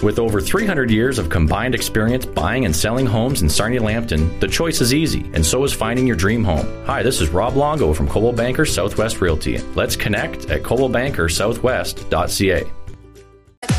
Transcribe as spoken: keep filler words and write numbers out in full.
With over three hundred years of combined experience buying and selling homes in Sarnia Lambton, the choice is easy, and so is finding your dream home. Hi, this is Rob Longo from Coldwell Banker Southwest Realty. Let's connect at coldwell banker southwest dot c a.